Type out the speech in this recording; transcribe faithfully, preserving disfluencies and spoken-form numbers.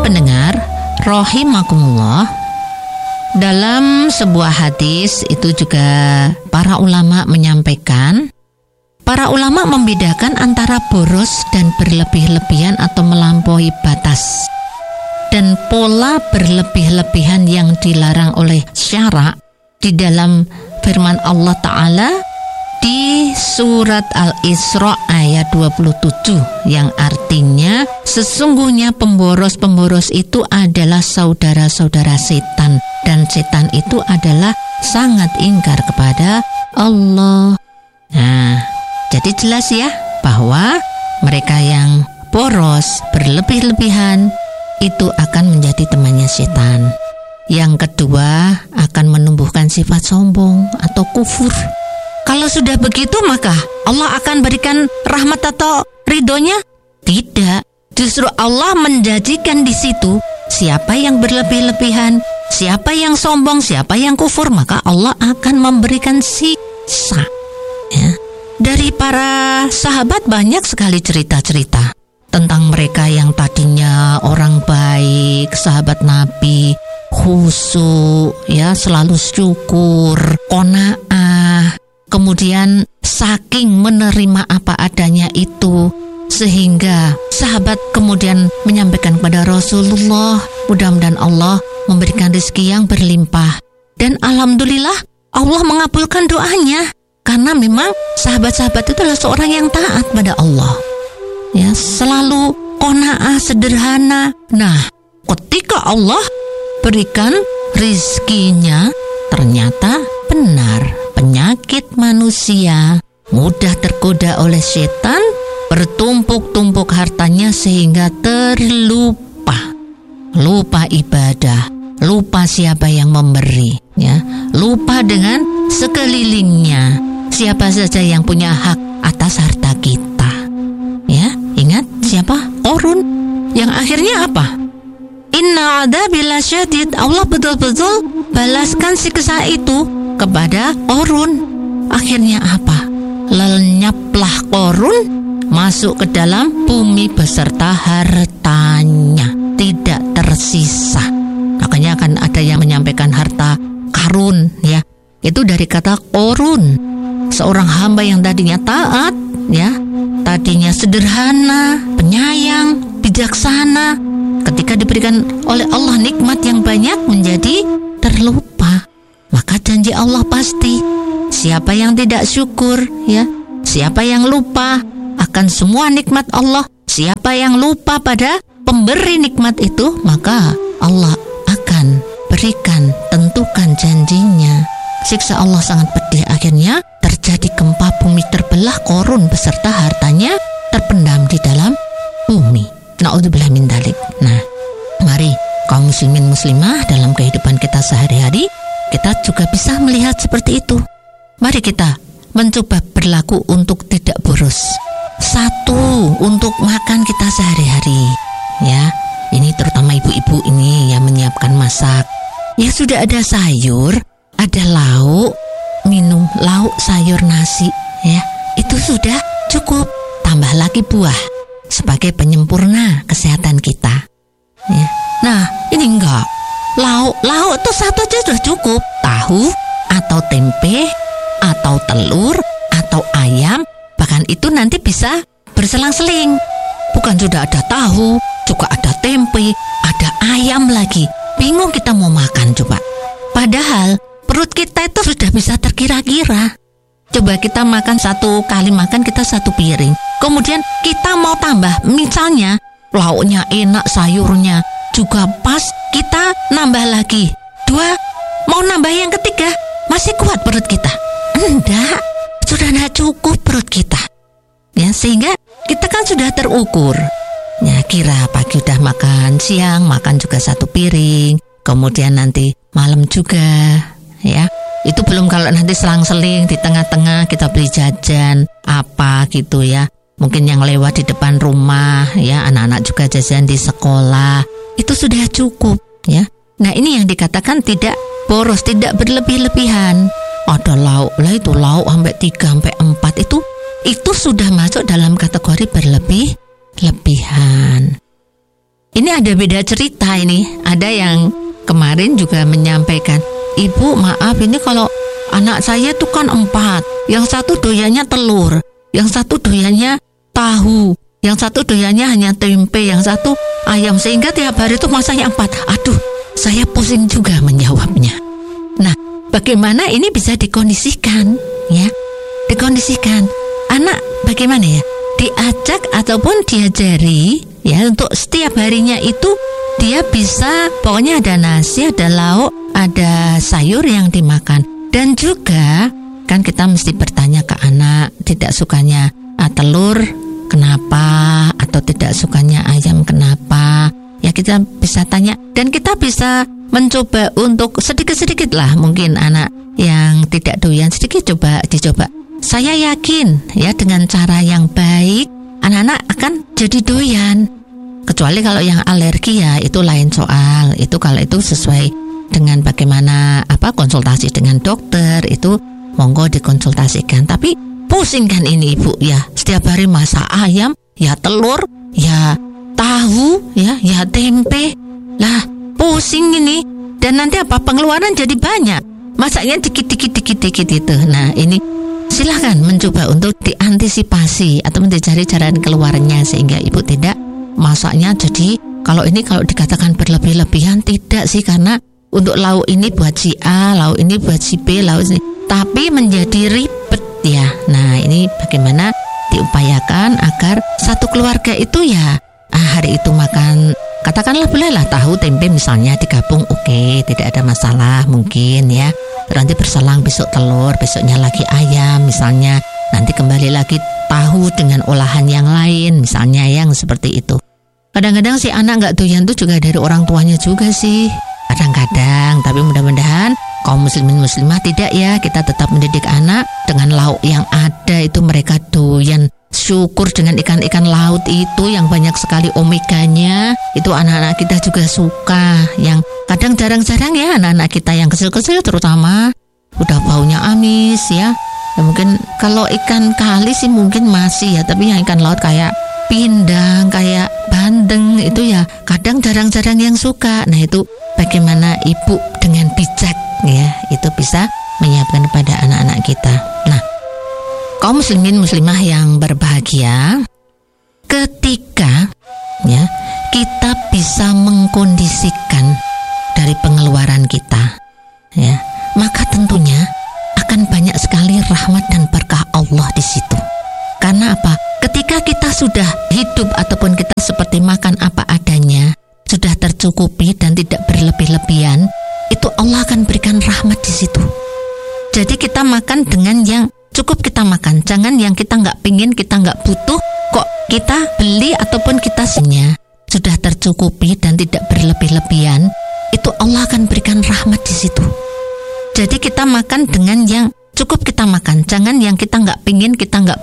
pendengar rahimakumullah, dalam sebuah hadis itu juga para ulama menyampaikan, para ulama membedakan antara boros dan berlebih-lebihan atau melampaui batas. Dan pola berlebih-lebihan yang dilarang oleh syara di dalam firman Allah Ta'ala di surat Al-Isra ayat dua puluh tujuh, yang artinya sesungguhnya pemboros-pemboros itu adalah saudara-saudara setan, dan setan itu adalah sangat ingkar kepada Allah. Nah, jadi jelas ya bahwa mereka yang boros, berlebih-lebihan itu akan menjadi temannya setan. Yang kedua, akan menumbuhkan sifat sombong atau kufur. Kalau sudah begitu, maka Allah akan berikan rahmat atau ridhonya? Tidak. Justru Allah menjanjikan di situ, siapa yang berlebih-lebihan, siapa yang sombong, siapa yang kufur, maka Allah akan memberikan siksa. Ya. Dari para sahabat banyak sekali cerita-cerita tentang mereka yang tadinya orang baik, sahabat Nabi, khusyuk, ya, selalu syukur, qanaah. Kemudian saking menerima apa adanya itu, sehingga sahabat kemudian menyampaikan kepada Rasulullah, mudah-mudahan Allah memberikan rezeki yang berlimpah. Dan alhamdulillah Allah mengabulkan doanya, karena memang sahabat-sahabat itu adalah seorang yang taat pada Allah, ya, selalu qanaah, sederhana. Nah, ketika Allah berikan rizkinya, ternyata benar penyakit manusia mudah tergoda oleh setan, bertumpuk-tumpuk hartanya sehingga terlupa, lupa ibadah, lupa siapa yang memberi, ya, lupa dengan sekelilingnya, siapa saja yang punya hak atas harta kita. Ya, ingat siapa? Qarun, yang akhirnya apa? Inna adzabi lasyadid. Allah betul-betul balaskan siksa itu kepada Qarun. Akhirnya apa? Lenyaplah Qarun, masuk ke dalam bumi beserta hartanya, tidak tersisa. Makanya akan ada yang menyampaikan harta karun, ya, itu dari kata Qarun, seorang hamba yang tadinya taat, ya, tadinya sederhana, penyayang, bijaksana, ketika diberikan oleh Allah nikmat yang banyak menjadi terlupa. Maka janji Allah pasti, siapa yang tidak syukur, ya, siapa yang lupa akan semua nikmat Allah, siapa yang lupa pada pemberi nikmat itu, maka Allah akan berikan, tentukan janjinya. Siksa Allah sangat pedih. Akhirnya terjadi gempa bumi, terbelah, Qarun beserta hartanya terpendam di dalam bumi. Na'udzubillah min dzalik. Nah, mari kaum muslimin muslimah dalam kehidupan kita sehari-hari, kita juga bisa melihat seperti itu. Mari kita mencoba berlaku untuk tidak boros. Satu, untuk makan kita sehari-hari, ya. Ini terutama ibu-ibu ini yang menyiapkan masak. Ya, sudah ada sayur, ada lauk, minum lauk, sayur, nasi, ya. Itu sudah cukup. Tambah lagi buah sebagai penyempurna kesehatan kita, ya. Nah, ini enggak. Lauk, lauk itu satu aja sudah cukup. Tahu atau tempe atau telur atau ayam, bahkan itu nanti bisa berselang-seling. Bukan sudah ada tahu, juga ada tempe, ada ayam lagi. Bingung kita mau makan coba. Padahal perut kita itu sudah bisa terkira-kira. Coba kita makan satu kali makan kita satu piring. Kemudian kita mau tambah, misalnya lauknya enak, sayurnya juga pas, kita nambah lagi dua, mau nambah yang ketiga, masih kuat perut kita? Enggak, sudah tidak cukup perut kita, ya, sehingga kita kan sudah terukur, ya, kira pagi udah makan, siang makan juga satu piring, kemudian nanti malam juga, ya. Itu belum kalau nanti selang-seling di tengah-tengah kita beli jajan apa gitu, ya. Mungkin yang lewat di depan rumah, ya, anak-anak juga jajan di sekolah. Itu sudah cukup, ya. Nah, ini yang dikatakan tidak boros, tidak berlebih-lebihan. Ada lauk lah, itu lauk sampai tiga sampai empat itu itu sudah masuk dalam kategori berlebih-lebihan. Ini ada beda cerita ini. Ada yang kemarin juga menyampaikan, Ibu maaf ini kalau anak saya tuh kan empat, yang satu doyannya telur, yang satu doyannya tahu, yang satu doyannya hanya tempe, yang satu ayam, sehingga tiap hari itu masaknya empat. Aduh, saya pusing juga menjawabnya. Nah, bagaimana ini bisa dikondisikan ya? Dikondisikan. Anak bagaimana ya? Diajak ataupun diajari ya untuk setiap harinya itu dia bisa, pokoknya ada nasi, ada lauk, ada sayur yang dimakan. Dan juga kan kita mesti bertanya ke anak, tidak sukanya ah, telur kenapa, atau tidak sukanya ayam kenapa. Ya kita bisa tanya, dan kita bisa mencoba untuk sedikit-sedikit lah, mungkin anak yang tidak doyan sedikit coba dicoba. Saya yakin ya dengan cara yang baik anak-anak akan jadi doyan. Kecuali kalau yang alergi ya itu lain soal. Itu kalau itu sesuai dengan bagaimana apa konsultasi dengan dokter, itu monggo dikonsultasikan. Tapi pusing kan ini Ibu ya, setiap hari masak ayam, ya telur, ya tahu, ya ya tempe. Lah pusing ini, dan nanti apa pengeluaran jadi banyak. Masaknya dikit-dikit dikit-dikit itu. Nah, ini silahkan mencoba untuk diantisipasi atau mencari jalan keluarnya sehingga Ibu tidak masaknya jadi, kalau ini kalau dikatakan berlebih-lebihan tidak sih, karena untuk lauk ini buat si A, lauk ini buat si B, lauk ini, tapi menjadi ribet ya. Nah, ini bagaimana diupayakan agar satu keluarga itu ya ah, hari itu makan, katakanlah bolehlah tahu tempe misalnya digabung, oke, okay, tidak ada masalah mungkin ya. Nanti berselang besok telur, besoknya lagi ayam misalnya, nanti kembali lagi tahu dengan olahan yang lain misalnya, yang seperti itu. Kadang-kadang si anak nggak doyan tuh juga dari orang tuanya juga sih, kadang-kadang. Tapi mudah-mudahan kaum muslimin muslimah tidak ya, kita tetap mendidik anak dengan lauk yang ada itu mereka doyan. Syukur dengan ikan-ikan laut itu yang banyak sekali omeganya, itu anak-anak kita juga suka. Yang kadang jarang-jarang ya anak-anak kita yang kecil-kecil terutama udah baunya amis ya. Ya mungkin kalau ikan kali sih mungkin masih ya, tapi yang ikan laut kayak pindang, kayak bandeng itu ya kadang jarang-jarang yang suka. Nah, itu bagaimana Ibu dengan bijak ya, itu bisa menyiapkan kepada anak-anak kita. Nah, kaum muslimin muslimah yang berbahagia, ketika ya kita bisa mengkondisikan dari pengeluaran kita ya, maka tentunya akan banyak sekali rahmat dan berkah Allah di situ. Karena apa? Ketika kita sudah hidup ataupun kita seperti makan apa adanya, sudah tercukupi dan tidak berlebih-lebihan, itu Allah akan berikan rahmat di situ. Jadi kita makan dengan yang cukup kita makan, jangan yang kita nggak pingin, kita nggak butuh, kok kita beli ataupun kita punya, sudah tercukupi dan tidak berlebih-lebihan, itu Allah akan berikan rahmat di situ. Jadi kita makan dengan yang cukup kita makan, jangan yang kita nggak pingin, kita nggak